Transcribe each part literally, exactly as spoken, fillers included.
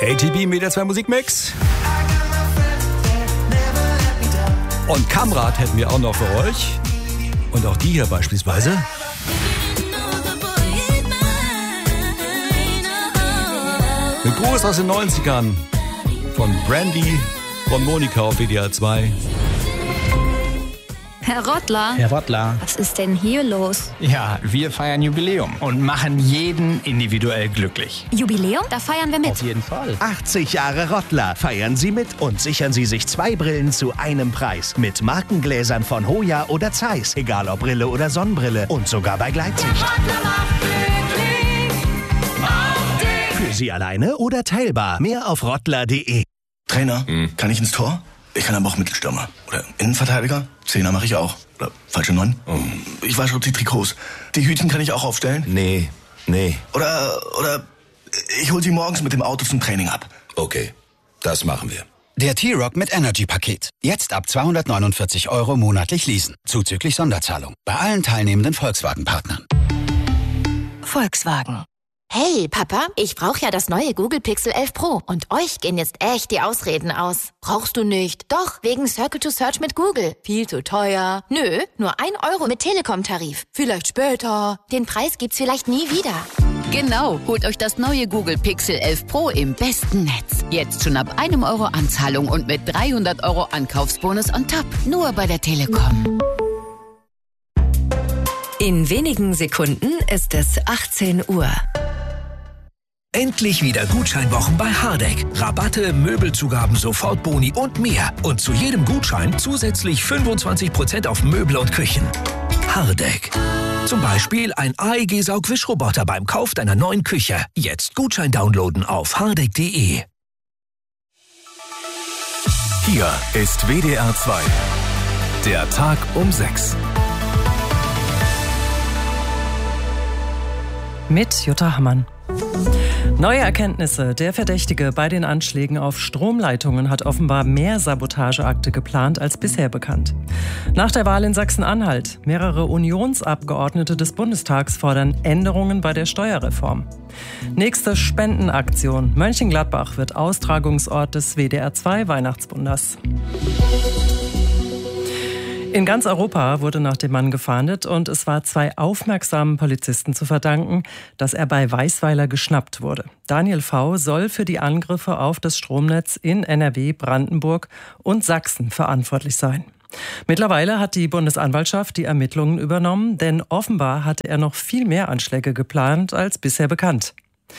A T B mit der zwei Musikmix. Und Kamrat hätten wir auch noch für euch. Und auch die hier beispielsweise. Mit Gruß aus den neunzigern von Brandy, von Monika auf W D R zwei. Herr Rottler. Herr Rottler. Was ist denn hier los? Ja, wir feiern Jubiläum und machen jeden individuell glücklich. Jubiläum? Da feiern wir mit. Auf jeden Fall. achtzig Jahre Rottler. Feiern Sie mit und sichern Sie sich zwei Brillen zu einem Preis. Mit Markengläsern von Hoya oder Zeiss. Egal ob Brille oder Sonnenbrille. Und sogar bei Gleitsicht. Für Sie alleine oder teilbar. Mehr auf rottler punkt de. Trainer, hm. kann ich ins Tor? Ich kann aber auch Mittelstürmer. Oder Innenverteidiger? Zehner mache ich auch. Oder falsche Neun? Oh. Ich wasche die Trikots. Die Hütchen kann ich auch aufstellen? Nee, nee. Oder, oder ich hol sie morgens mit dem Auto zum Training ab. Okay, das machen wir. Der T-Rock mit Energy-Paket. Jetzt ab zweihundertneunundvierzig Euro monatlich leasen. Zuzüglich Sonderzahlung. Bei allen teilnehmenden Volkswagen-Partnern. Volkswagen. Hey, Papa, ich brauche ja das neue Google Pixel elf Pro. Und euch gehen jetzt echt die Ausreden aus. Brauchst du nicht? Doch, wegen Circle to Search mit Google. Viel zu teuer. Nö, nur ein Euro mit Telekom-Tarif. Vielleicht später. Den Preis gibt's vielleicht nie wieder. Genau, holt euch das neue Google Pixel elf Pro im besten Netz. Jetzt schon ab einem Euro Anzahlung und mit dreihundert Euro Ankaufsbonus on top. Nur bei der Telekom. In wenigen Sekunden ist es achtzehn Uhr. Endlich wieder Gutscheinwochen bei Hardegg. Rabatte, Möbelzugaben, Sofortboni und mehr. Und zu jedem Gutschein zusätzlich fünfundzwanzig Prozent auf Möbel und Küchen. Hardegg. Zum Beispiel ein A E G-Saugwischroboter beim Kauf deiner neuen Küche. Jetzt Gutschein downloaden auf hardegg punkt de. Hier ist W D R zwei. Der Tag um sechs. Mit Jutta Hammann. Neue Erkenntnisse. Der Verdächtige bei den Anschlägen auf Stromleitungen hat offenbar mehr Sabotageakte geplant als bisher bekannt. Nach der Wahl in Sachsen-Anhalt. Mehrere Unionsabgeordnete des Bundestags fordern Änderungen bei der Steuerreform. Nächste Spendenaktion. Mönchengladbach wird Austragungsort des W D R zwei Weihnachtswunders. In ganz Europa wurde nach dem Mann gefahndet und es war zwei aufmerksamen Polizisten zu verdanken, dass er bei Weisweiler geschnappt wurde. Daniel V. soll für die Angriffe auf das Stromnetz in N R W, Brandenburg und Sachsen verantwortlich sein. Mittlerweile hat die Bundesanwaltschaft die Ermittlungen übernommen, denn offenbar hatte er noch viel mehr Anschläge geplant als bisher bekannt.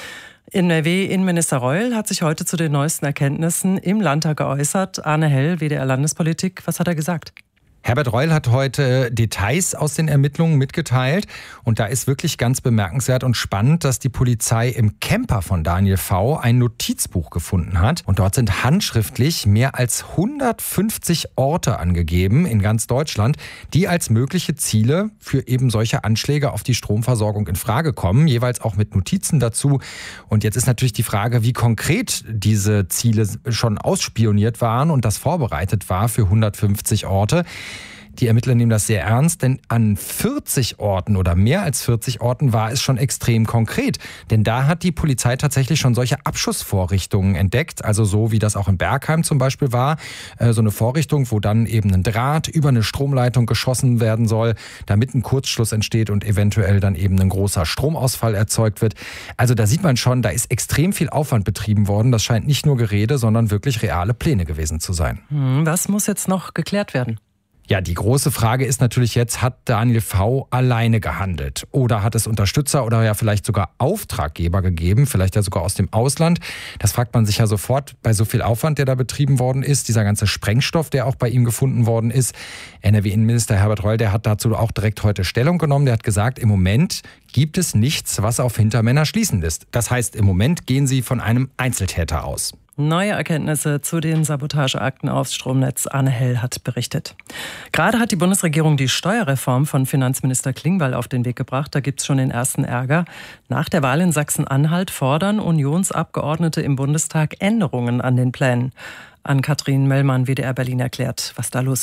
N R W-Innenminister Reul hat sich heute zu den neuesten Erkenntnissen im Landtag geäußert. Arne Hell, W D R Landespolitik, was hat er gesagt? Herbert Reul hat heute Details aus den Ermittlungen mitgeteilt und da ist wirklich ganz bemerkenswert und spannend, dass die Polizei im Camper von Daniel V. ein Notizbuch gefunden hat und dort sind handschriftlich mehr als hundertfünfzig Orte angegeben in ganz Deutschland, die als mögliche Ziele für eben solche Anschläge auf die Stromversorgung in Frage kommen, jeweils auch mit Notizen dazu. Und jetzt ist natürlich die Frage, wie konkret diese Ziele schon ausspioniert waren und das vorbereitet war für hundertfünfzig Orte. Die Ermittler nehmen das sehr ernst, denn an vierzig Orten oder mehr als vierzig Orten war es schon extrem konkret. Denn da hat die Polizei tatsächlich schon solche Abschussvorrichtungen entdeckt, also so wie das auch in Bergheim zum Beispiel war. So eine Vorrichtung, wo dann eben ein Draht über eine Stromleitung geschossen werden soll, damit ein Kurzschluss entsteht und eventuell dann eben ein großer Stromausfall erzeugt wird. Also da sieht man schon, da ist extrem viel Aufwand betrieben worden. Das scheint nicht nur Gerede, sondern wirklich reale Pläne gewesen zu sein. Was muss jetzt noch geklärt werden? Ja, die große Frage ist natürlich jetzt, hat Daniel V. alleine gehandelt? Oder hat es Unterstützer oder ja vielleicht sogar Auftraggeber gegeben, vielleicht ja sogar aus dem Ausland? Das fragt man sich ja sofort bei so viel Aufwand, der da betrieben worden ist, dieser ganze Sprengstoff, der auch bei ihm gefunden worden ist. N R W-Innenminister Herbert Reul, der hat dazu auch direkt heute Stellung genommen. Der hat gesagt, im Moment gibt es nichts, was auf Hintermänner schließen lässt. Das heißt, im Moment gehen sie von einem Einzeltäter aus. Neue Erkenntnisse zu den Sabotageakten aufs Stromnetz. Arne Hell hat berichtet. Gerade hat die Bundesregierung die Steuerreform von Finanzminister Klingbeil auf den Weg gebracht. Da gibt es schon den ersten Ärger. Nach der Wahl in Sachsen-Anhalt fordern Unionsabgeordnete im Bundestag Änderungen an den Plänen. Ann-Kathrin Möllmann, W D R Berlin, erklärt, was da los ist.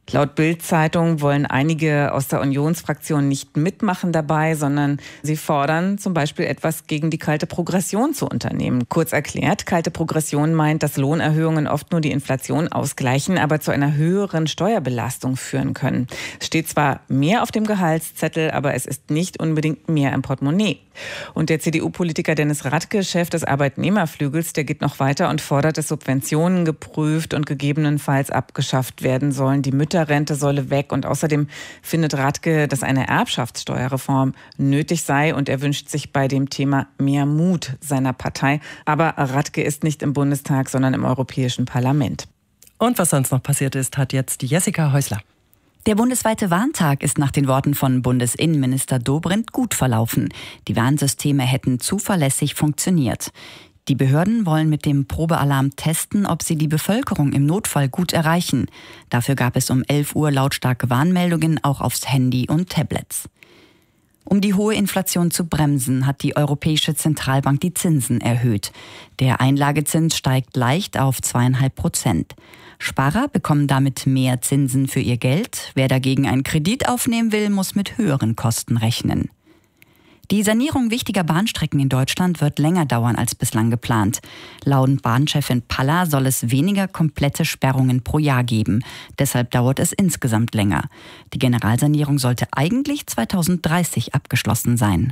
Laut Bild-Zeitung wollen einige aus der Unionsfraktion nicht mitmachen dabei, sondern sie fordern zum Beispiel etwas gegen die kalte Progression zu unternehmen. Kurz erklärt, kalte Progression meint, dass Lohnerhöhungen oft nur die Inflation ausgleichen, aber zu einer höheren Steuerbelastung führen können. Es steht zwar mehr auf dem Gehaltszettel, aber es ist nicht unbedingt mehr im Portemonnaie. Und der C D U-Politiker Dennis Radke, Chef des Arbeitnehmerflügels, der geht noch weiter und fordert, dass Subventionen geprüft und gegebenenfalls abgeschafft werden sollen. Die Mütterrente solle weg und außerdem findet Radke, dass eine Erbschaftssteuerreform nötig sei und er wünscht sich bei dem Thema mehr Mut seiner Partei. Aber Radke ist nicht im Bundestag, sondern im Europäischen Parlament. Und was sonst noch passiert ist, hat jetzt Jessica Häusler. Der bundesweite Warntag ist nach den Worten von Bundesinnenminister Dobrindt gut verlaufen. Die Warnsysteme hätten zuverlässig funktioniert. Die Behörden wollen mit dem Probealarm testen, ob sie die Bevölkerung im Notfall gut erreichen. Dafür gab es um elf Uhr lautstarke Warnmeldungen auch aufs Handy und Tablets. Um die hohe Inflation zu bremsen, hat die Europäische Zentralbank die Zinsen erhöht. Der Einlagezins steigt leicht auf zweieinhalb Prozent. Sparer bekommen damit mehr Zinsen für ihr Geld. Wer dagegen einen Kredit aufnehmen will, muss mit höheren Kosten rechnen. Die Sanierung wichtiger Bahnstrecken in Deutschland wird länger dauern als bislang geplant. Laut Bahnchefin Palla soll es weniger komplette Sperrungen pro Jahr geben. Deshalb dauert es insgesamt länger. Die Generalsanierung sollte eigentlich zweitausenddreißig abgeschlossen sein.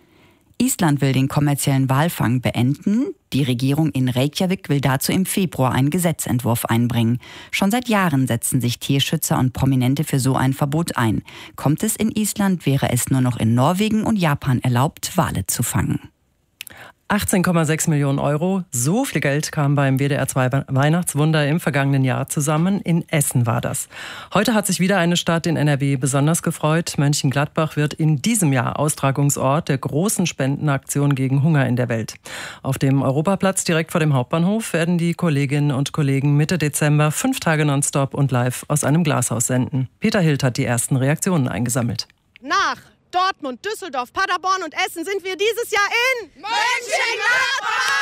Island will den kommerziellen Walfang beenden. Die Regierung in Reykjavik will dazu im Februar einen Gesetzentwurf einbringen. Schon seit Jahren setzen sich Tierschützer und Prominente für so ein Verbot ein. Kommt es in Island, wäre es nur noch in Norwegen und Japan erlaubt, Wale zu fangen. achtzehn Komma sechs Millionen Euro, so viel Geld kam beim W D R zwei Weihnachtswunder im vergangenen Jahr zusammen. In Essen war das. Heute hat sich wieder eine Stadt in N R W besonders gefreut. Mönchengladbach wird in diesem Jahr Austragungsort der großen Spendenaktion gegen Hunger in der Welt. Auf dem Europaplatz direkt vor dem Hauptbahnhof werden die Kolleginnen und Kollegen Mitte Dezember fünf Tage nonstop und live aus einem Glashaus senden. Peter Hild hat die ersten Reaktionen eingesammelt. Nach Dortmund, Düsseldorf, Paderborn und Essen sind wir dieses Jahr in Mönchengladbach!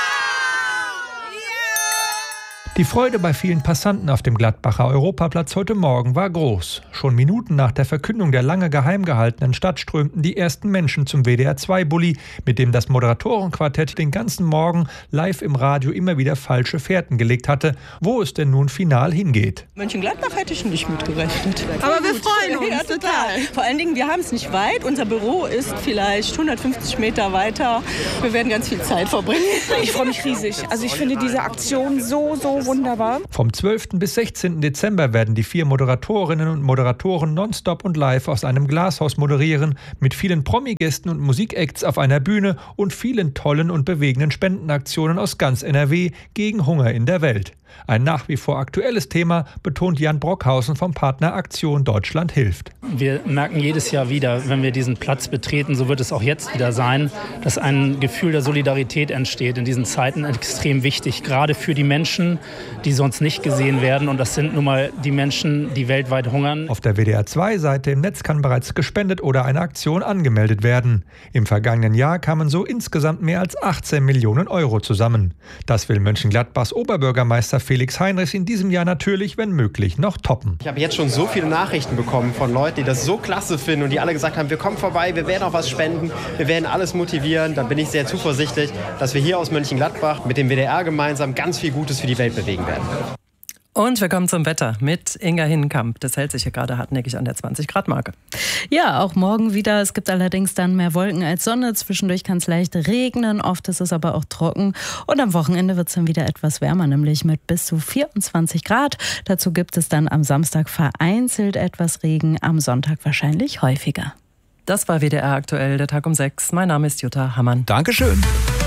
Die Freude bei vielen Passanten auf dem Gladbacher Europaplatz heute Morgen war groß. Schon Minuten nach der Verkündung der lange geheim gehaltenen Stadt strömten die ersten Menschen zum W D R zwei Bulli, mit dem das Moderatorenquartett den ganzen Morgen live im Radio immer wieder falsche Fährten gelegt hatte, wo es denn nun final hingeht. Mönchengladbach hätte ich nicht mitgerechnet. Aber wir freuen uns ja, total. Vor allen Dingen, wir haben es nicht weit. Unser Büro ist vielleicht hundertfünfzig Meter weiter. Wir werden ganz viel Zeit verbringen. Ich freue mich riesig. Also ich finde diese Aktion so, so wunderbar. Vom zwölften bis sechzehnten Dezember werden die vier Moderatorinnen und Moderatoren nonstop und live aus einem Glashaus moderieren, mit vielen Promi-Gästen und Musikacts auf einer Bühne und vielen tollen und bewegenden Spendenaktionen aus ganz N R W gegen Hunger in der Welt. Ein nach wie vor aktuelles Thema, betont Jan Brockhausen vom Partner Aktion Deutschland hilft. Wir merken jedes Jahr wieder, wenn wir diesen Platz betreten, so wird es auch jetzt wieder sein, dass ein Gefühl der Solidarität entsteht. In diesen Zeiten extrem wichtig, gerade für die Menschen, die sonst nicht gesehen werden. Und das sind nun mal die Menschen, die weltweit hungern. Auf der W D R zwei Seite im Netz kann bereits gespendet oder eine Aktion angemeldet werden. Im vergangenen Jahr kamen so insgesamt mehr als achtzehn Millionen Euro zusammen. Das will Mönchengladbachs Oberbürgermeister Felix Heinrichs in diesem Jahr natürlich, wenn möglich, noch toppen. Ich habe jetzt schon so viele Nachrichten bekommen von Leuten, die das so klasse finden und die alle gesagt haben, wir kommen vorbei, wir werden auch was spenden, wir werden alles motivieren. Da bin ich sehr zuversichtlich, dass wir hier aus Mönchengladbach mit dem W D R gemeinsam ganz viel Gutes für die Welt bewegen werden. Und wir kommen zum Wetter mit Inga Hinnenkamp. Das hält sich hier gerade hartnäckig an der zwanzig Grad Marke. Ja, auch morgen wieder. Es gibt allerdings dann mehr Wolken als Sonne. Zwischendurch kann es leicht regnen. Oft ist es aber auch trocken. Und am Wochenende wird es dann wieder etwas wärmer, nämlich mit bis zu vierundzwanzig Grad. Dazu gibt es dann am Samstag vereinzelt etwas Regen, am Sonntag wahrscheinlich häufiger. Das war W D R aktuell, der Tag um sechs. Mein Name ist Jutta Hammann. Dankeschön.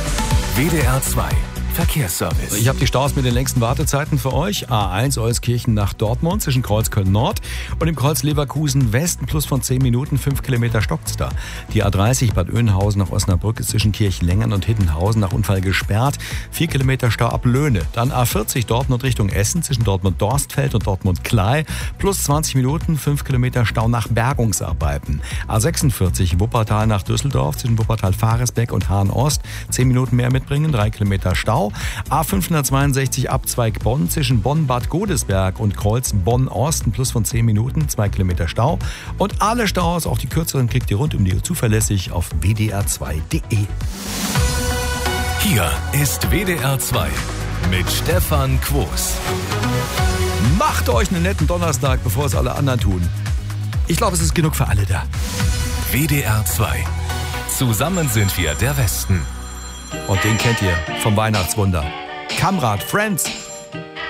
W D R zwei Verkehrsservice. Ich habe die Staus mit den längsten Wartezeiten für euch. A eins Euskirchen nach Dortmund zwischen Kreuz Köln Nord und dem Kreuz Leverkusen Westen plus von zehn Minuten, fünf Kilometer stockt's da. Die A dreißig Bad Oeynhausen nach Osnabrück ist zwischen Kirchlengern und Hiddenhausen nach Unfall gesperrt. vier Kilometer Stau ab Löhne. Dann A vierzig Dortmund Richtung Essen zwischen Dortmund-Dorstfeld und Dortmund-Klei plus zwanzig Minuten, fünf Kilometer Stau nach Bergungsarbeiten. A sechsundvierzig Wuppertal nach Düsseldorf zwischen Wuppertal-Faresbeck und Hahn Ost. zehn Minuten mehr mitbringen, drei Kilometer Stau. Stau. A fünfhundertzweiundsechzig Abzweig Bonn zwischen Bonn-Bad Godesberg und Kreuz Bonn-Orsten plus von zehn Minuten, zwei Kilometer Stau. Und alle Staus, auch die kürzeren, kriegt ihr rund um die Uhr zuverlässig auf w d r zwei punkt d e. Hier ist W D R zwei mit Stefan Quos. Macht euch einen netten Donnerstag, bevor es alle anderen tun. Ich glaube, es ist genug für alle da. W D R zwei. Zusammen sind wir der Westen. Und den kennt ihr vom Weihnachtswunder. Kamrat, Friends.